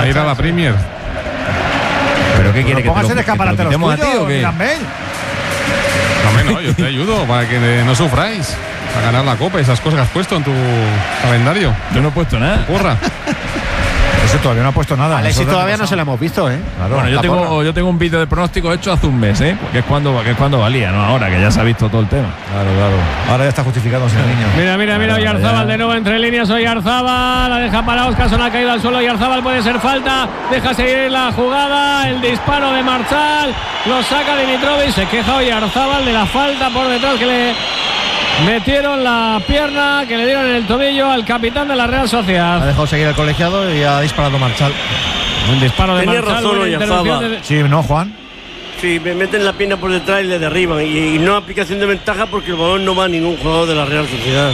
a ir a la Premier. ¿Pero qué quiere que pongas el escaparate a los tuyos, ¿o qué? No, yo te ayudo para que no sufráis. A ganar la Copa, esas cosas que has puesto en tu calendario. Yo no he puesto nada. Porra. Eso todavía no ha puesto nada. Alexis todavía no se lo hemos visto, ¿eh? Claro, bueno, yo tengo un vídeo de pronóstico hecho hace un mes, ¿eh? Que es cuando valía, no ahora, que ya se ha visto todo el tema. Claro. Ahora ya está justificándose el niño. Mira, Oyarzábal de nuevo entre líneas. Oyarzábal la deja para Óscarson, ha caído al suelo. Oyarzábal puede ser falta. Deja seguir la jugada. El disparo de Marchal. Lo saca Dimitrovic. Se queja Oyarzábal de la falta por detrás que le metieron la pierna, que le dieron en el tobillo al capitán de la Real Sociedad. Ha dejado seguir el colegiado y ha disparado Marchal. Un disparo de Tenía Marchal. razón Oyarzábal. Sí, ¿no, Juan? Sí, me meten la pierna por detrás y le derriban. Y no aplicación de ventaja porque el balón no va a ningún jugador de la Real Sociedad.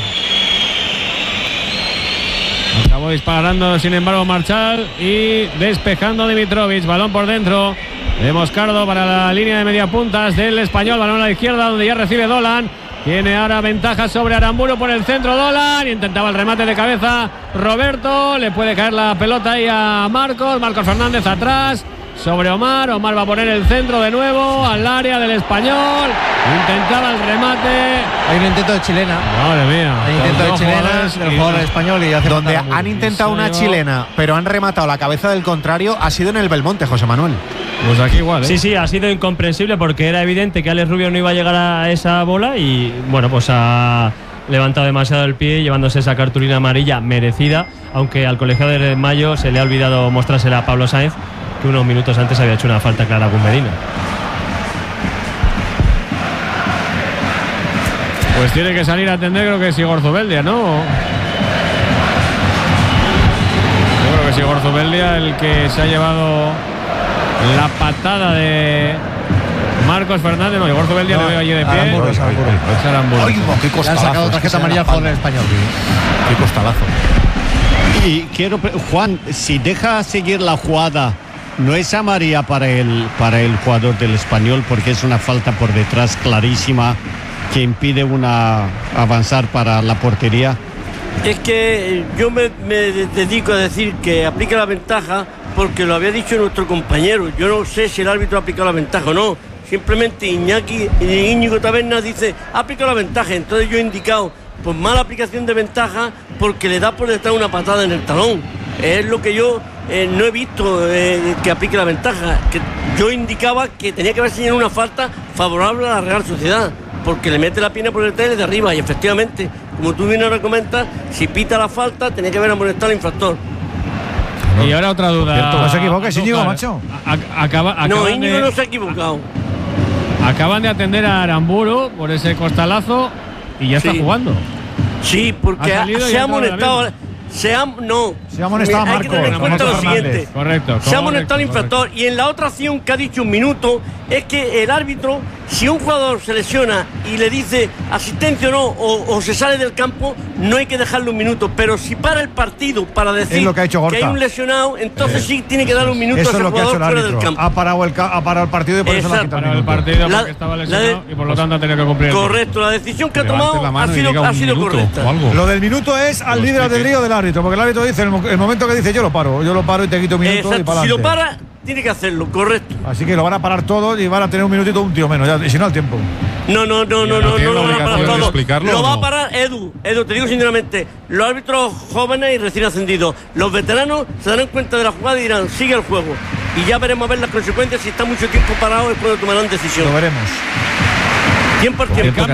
Acabó disparando, sin embargo, Marchal y despejando Dimitrovic. Balón por dentro de Moscardo para la línea de media puntas del Español. Balón a la izquierda donde ya recibe Dolan. Tiene ahora ventaja sobre Aramburu por el centro. Dolan intentaba el remate de cabeza Roberto. Le puede caer la pelota ahí a Marcos Fernández atrás sobre Omar va a poner el centro de nuevo al área del Español. Intentaba el remate. Hay un intento de chilena. Madre mía. Hay intento de chilena del jugador español y hace donde han intentado una chilena pero han rematado la cabeza del contrario ha sido en el Belmonte, José Manuel. Pues aquí igual, ¿eh? Sí, ha sido incomprensible porque era evidente que Alex Rubio no iba a llegar a esa bola y bueno, pues ha levantado demasiado el pie llevándose esa cartulina amarilla merecida, aunque al colegiado de Mayo se le ha olvidado mostrársela a Pablo Sáenz, que unos minutos antes había hecho una falta clara a Gun Medina. Pues tiene que salir a atender, creo que es Igor Zubeldia, ¿no? Yo creo que es Igor Zubeldia el que se ha llevado la patada de Marcos Fernández. No, Igor Zubeldia le veo allí de pie. Aramburu. Qué costalazo. Le han sacado tarjeta amarilla al jugador español. Qué costalazo. Y quiero, Juan, si deja seguir la jugada, no es amarilla para el jugador del Español porque es una falta por detrás clarísima que impide avanzar para la portería. Es que yo me dedico a decir que aplica la ventaja porque lo había dicho nuestro compañero. Yo no sé si el árbitro ha aplicado la ventaja o no. Simplemente Íñigo Tabernas dice ha aplicado la ventaja. Entonces yo he indicado pues mala aplicación de ventaja porque le da por detrás una patada en el talón. Es lo que yo no he visto que aplique la ventaja. Que yo indicaba que tenía que haber señalado una falta favorable a la Real Sociedad porque le mete la pierna por detrás y de arriba. Y efectivamente, como tú bien ahora comentas, si pita la falta tenía que haber amonestado al infractor. Y ahora otra duda. No se equivoques, Íñigo, macho. No, Íñigo no se ha equivocado. Acaban de atender a Aramburu por ese costalazo y ya está jugando. Sí, porque se ha amonestado. Se ha amonestado a Marcos. Hay que tener en cuenta lo siguiente. Correcto. Se ha amonestado al infractor. Y en la otra acción que ha dicho un minuto, es que el árbitro, si un jugador se lesiona y le dice asistencia o no, o se sale del campo, no hay que dejarle un minuto. Pero si para el partido para decir que hay un lesionado, entonces sí tiene que darle un minuto a ese jugador fuera del campo. Ha parado el partido y por eso le ha quitado el partido porque estaba lesionado y por lo tanto ha tenido que cumplir. Correcto, la decisión que ha tomado ha sido correcta. Lo del minuto es al libre albedrío del árbitro, porque el árbitro dice el momento que dice yo lo paro y te quito un minuto. Exacto, y para si lo adelante. para, tiene que hacerlo, correcto. Así que lo van a parar todos y van a tener un minutito, un tío menos, y si no al tiempo. No lo van a parar todo. Lo va a parar Edu, te digo sinceramente, los árbitros jóvenes y recién ascendidos, los veteranos se darán cuenta de la jugada y dirán, sigue el juego. Y ya veremos a ver las consecuencias, si está mucho tiempo parado es cuando tomarán decisión. Lo veremos. Tiempo.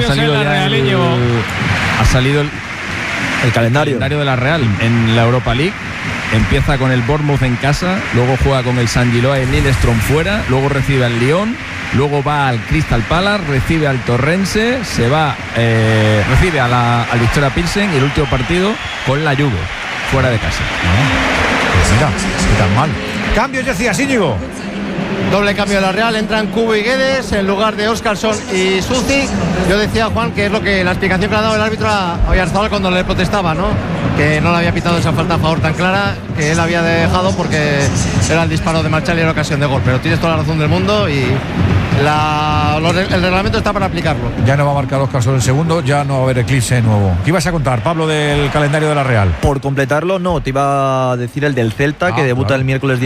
Ha salido el calendario de la Real en la Europa League. Empieza con el Bournemouth en casa, luego juega con el San Giloa en Lillestrøm fuera, luego recibe al Lyon, luego va al Crystal Palace, recibe al Torrense, se va, recibe al Victoria Pilsen y el último partido con la Juve, fuera de casa. Pues mira, no tan mal. Cambios, decías, Íñigo. Doble cambio de la Real, entran Cubo y Guedes en lugar de Óscarson y Suci. Yo decía, Juan, que es la explicación que le ha dado el árbitro a Oyarzábal cuando le protestaba, ¿no? Que no le había pitado esa falta a favor tan clara, que él había dejado porque era el disparo de Marchal y era ocasión de gol. Pero tienes toda la razón del mundo y el reglamento está para aplicarlo. Ya no va a marcar Óscarson el segundo, ya no va a haber eclipse nuevo. ¿Qué ibas a contar, Pablo, del calendario de la Real? Por completarlo, no, te iba a decir el del Celta, que debuta el miércoles